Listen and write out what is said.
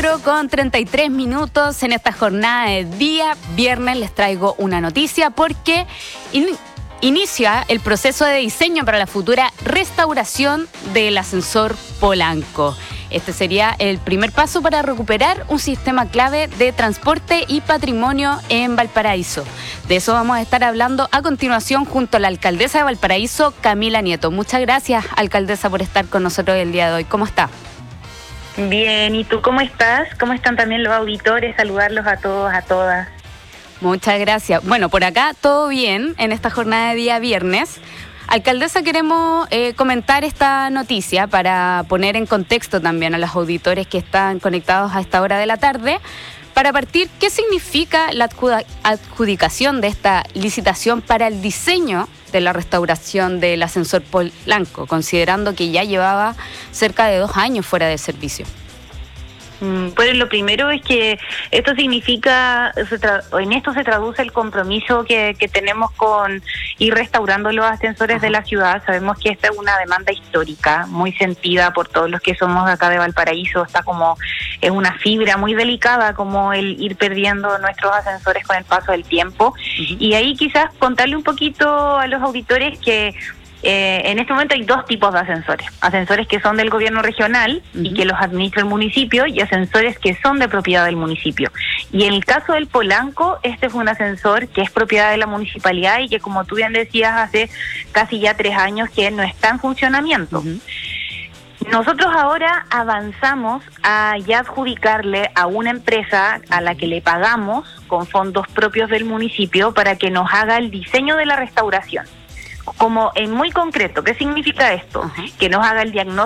4:33 en esta jornada de día viernes. Les traigo una noticia porque inicia el proceso de diseño para la futura restauración del ascensor Polanco. Este sería el primer paso para recuperar un sistema clave de transporte y patrimonio en Valparaíso. De eso vamos a estar hablando a continuación junto a la alcaldesa de Valparaíso, Camila Nieto. Muchas gracias, alcaldesa, por estar con nosotros el día de hoy. ¿Cómo está? Bien, ¿y tú cómo estás? ¿Cómo están también los auditores? Saludarlos a todos, a todas. Muchas gracias. Bueno, por acá todo bien en esta jornada de día viernes. Alcaldesa, queremos comentar esta noticia para poner en contexto también a los auditores que están conectados a esta hora de la tarde. Para partir, ¿qué significa la adjudicación de esta licitación para el diseño de la restauración del ascensor Polanco, considerando que ya llevaba cerca de 2 años fuera de servicio? Pues lo primero es que esto significa, en esto se traduce el compromiso que tenemos con ir restaurando los ascensores de la ciudad. Sabemos que esta es una demanda histórica, muy sentida por todos los que somos acá de Valparaíso. Es una fibra muy delicada como el ir perdiendo nuestros ascensores con el paso del tiempo. Y ahí quizás contarle un poquito a los auditores que en este momento hay 2 tipos de ascensores. Ascensores que son del gobierno regional y que los administra el municipio, y ascensores que son de propiedad del municipio. Y en el caso del Polanco, este es un ascensor que es propiedad de la municipalidad y que, como tú bien decías, hace casi ya 3 años que no está en funcionamiento. Nosotros ahora avanzamos a ya adjudicarle a una empresa a la que le pagamos con fondos propios del municipio para que nos haga el diseño de la restauración. Como en muy concreto, ¿qué significa esto? Que nos haga el diagnóstico